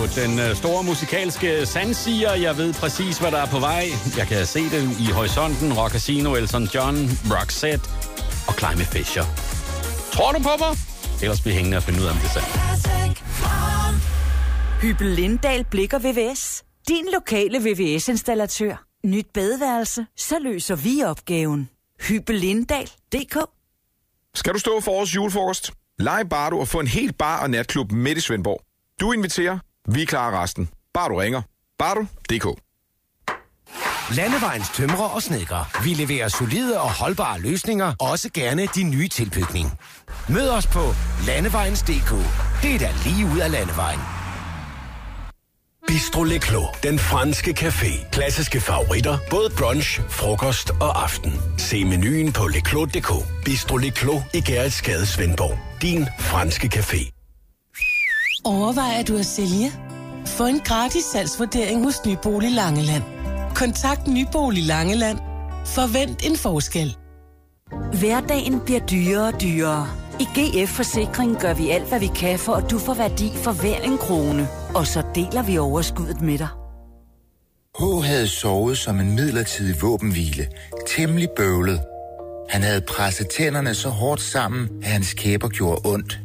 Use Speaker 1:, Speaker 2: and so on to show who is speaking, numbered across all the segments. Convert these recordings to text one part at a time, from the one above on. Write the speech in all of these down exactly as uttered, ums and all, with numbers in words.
Speaker 1: den store musikalske sandsiger. Jeg ved præcis, hvad der er på vej. Jeg kan se det i horisonten. Rock Casino, Elton John, Roxette og Climate Fisher. Tror du på mig? Ellers bliver hængende og finde ud af, om det er sandt.
Speaker 2: Hyppel Lindahl Blikker V V S. Din lokale V V S-installatør. Nyt badeværelse, så løser vi opgaven. Hyppel Lindahl punktum d k.
Speaker 3: Skal du stå for årets julefrokost? Lege Bardo og få en helt bar- og natklub midt i Svendborg. Du inviterer, vi klarer resten. Bare du ringer. Bardo punktum d k.
Speaker 4: Landevejens tømrer og snedkere. Vi leverer solide og holdbare løsninger, også gerne de nye tilbygning. Mød os på landevejens punktum d k. Det er da lige ud af landevejen.
Speaker 5: Bistro Le Clos, den franske café. Klassiske favoritter, både brunch, frokost og aften. Se menuen på leclos punktum d k. Bistro Le Clos i Gerritsgade, Svendborg. Din franske café.
Speaker 6: Overvejer du at sælge? Få en gratis salgsvurdering hos Nybolig Langeland. Kontakt Nybolig Langeland. Forvent en forskel.
Speaker 2: Hverdagen bliver dyrere og dyrere. I G F Forsikring gør vi alt, hvad vi kan, for at du får værdi for hver en krone. Og så deler vi overskuddet med dig.
Speaker 7: H havde sovet som en midlertidig våbenhvile. Temmelig bøvlet. Han havde presset tænderne så hårdt sammen, at hans kæber gjorde ondt.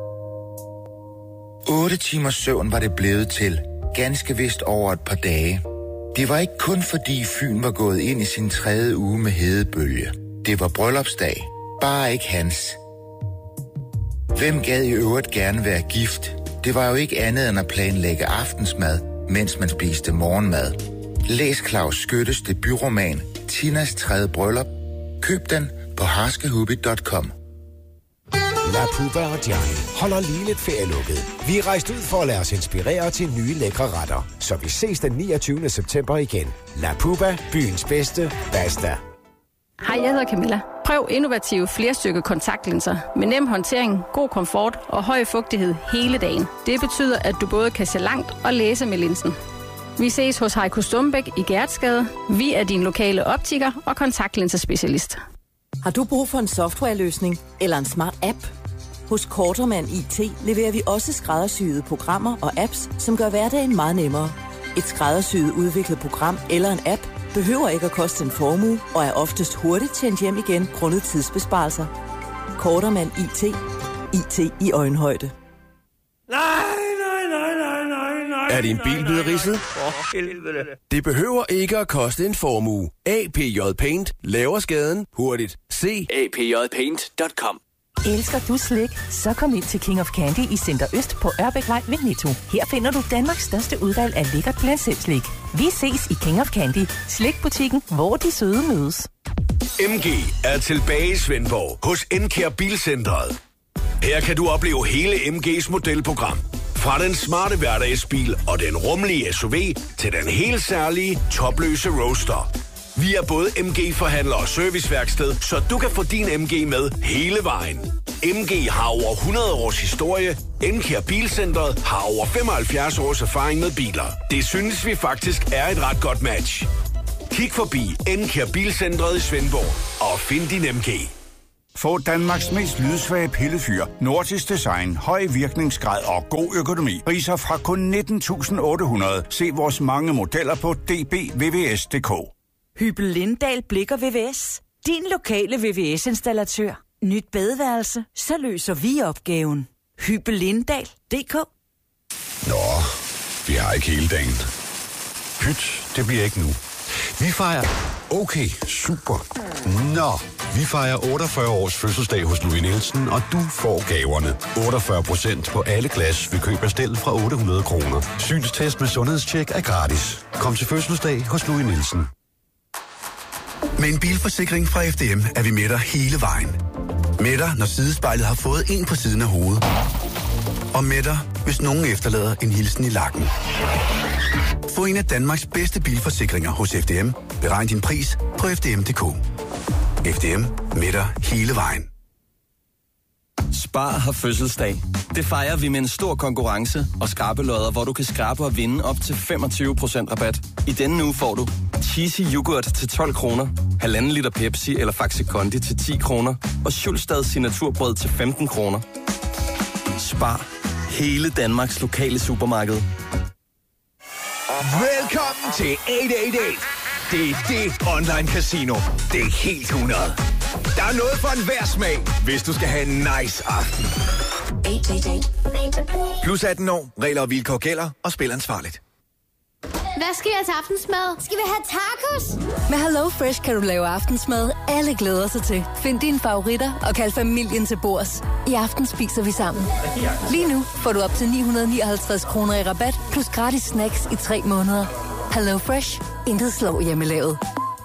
Speaker 7: Otte timers søvn var det blevet til. Ganske vist over et par dage. Det var ikke kun fordi Fyn var gået ind i sin tredje uge med hedebølge. Det var bryllupsdag. Bare ikke hans. Hvem gad i øvrigt gerne være gift? Det var jo ikke andet end at planlægge aftensmad, mens man spiste morgenmad. Læs Claus Skyttes debutroman Tinas tredje bryllup. Køb den på harskehubby punktum com.
Speaker 4: La Puba og Gianni holder lige lidt ferielukket. Vi er rejst ud for at lade os inspirere til nye lækre retter. Så vi ses den niogtyvende september igen. La Puba, byens bedste. Basta.
Speaker 8: Hej, jeg hedder Camilla. Prøv innovative flerstykke kontaktlinser med nem håndtering, god komfort og høj fugtighed hele dagen. Det betyder, at du både kan se langt og læse med linsen. Vi ses hos Heiko Stumbæk i Gerritsgade. Vi er din lokale optiker og kontaktlinsespecialist.
Speaker 2: Har du brug for en softwareløsning eller en smart app? Hos Kortermand I T leverer vi også skræddersyede programmer og apps, som gør hverdagen meget nemmere. Et skræddersyet udviklet program eller en app behøver ikke at koste en formue og er oftest hurtigt tjent hjem igen grundet tidsbesparelser. Kortermand I T. I T i øjenhøjde.
Speaker 9: Nej, nej, nej, nej, nej, nej.
Speaker 5: Er din bil blevet ridset?
Speaker 9: For helvede.
Speaker 5: Det behøver ikke at koste en formue. A P J Paint laver skaden hurtigt. Se a p j paint punktum com.
Speaker 10: Elsker du slik? Så kom ind til King of Candy i Center Øst på Ørbækvej ved Netto. Her finder du Danmarks største udvalg af lækkert blandt selv slik. Vi ses i King of Candy, slikbutikken, hvor de søde mødes.
Speaker 5: M G er tilbage i Svendborg hos Encare Bilcentret. Her kan du opleve hele M G's modelprogram. Fra den smarte hverdagsbil og den rummelige S U V til den helt særlige topløse Roadster. Vi er både M G-forhandler og serviceværksted, så du kan få din M G med hele vejen. M G har over hundrede års historie. Encare Bilcentret har over femoghalvfjerds års erfaring med biler. Det synes vi faktisk er et ret godt match. Kig forbi Encare Bilcentret i Svendborg og find din M G.
Speaker 11: Få Danmarks mest lydsvage pillefyr, nordisk design, høj virkningsgrad og god økonomi. Priser fra kun nitten tusind otte hundrede. Se vores mange modeller på d b v v s punktum d k.
Speaker 2: Hyppel Lindahl Blikker V V S. Din lokale V V S-installatør. Nyt badeværelse, så løser vi opgaven. Hyppel Lindahl punktum d k.
Speaker 12: Nå, vi har ikke hele dagen. Pyt, det bliver ikke nu. Vi fejrer... Okay, super. Nå, vi fejrer otteogfyrre års fødselsdag hos Louis Nielsen, og du får gaverne. otteogfyrre procent på alle glas ved køb af stel fra otte hundrede kroner. Synstest med sundhedstjek er gratis. Kom til fødselsdag hos Louis Nielsen.
Speaker 13: Med en bilforsikring fra F D M er vi med dig hele vejen. Med dig, når sidespejlet har fået en på siden af hovedet. Og med dig, hvis nogen efterlader en hilsen i lakken. Få en af Danmarks bedste bilforsikringer hos F D M. Beregn din pris på f d m punktum d k. F D M med dig hele vejen.
Speaker 14: Spar har fødselsdag. Det fejrer vi med en stor konkurrence og skrabelodder, hvor du kan skrabe og vinde op til femogtyve procent rabat. I denne uge får du cheesy yoghurt til tolv kroner, halvanden liter Pepsi eller Faxi Kondi til ti kroner og Schulstads signaturbrød til femten kroner. Spar. Hele Danmarks lokale supermarked.
Speaker 15: Velkommen til otte otte otte. Det er det online casino. Det er helt hundrede. Der er noget for enhver smag, hvis du skal have en nice aften. Plus atten år. Regler og vilkår gælder, og spil ansvarligt.
Speaker 16: Hvad skal jeg til aftensmad? Skal vi have tacos? Med Hello Fresh kan du lave aftensmad, alle glæder sig til. Find dine favoritter og kald familien til bords. I aften spiser vi sammen. Lige nu får du op til ni hundrede nioghalvtreds kroner i rabat, plus gratis snacks i tre måneder. Hello Fresh. Intet slår hjemmelavet.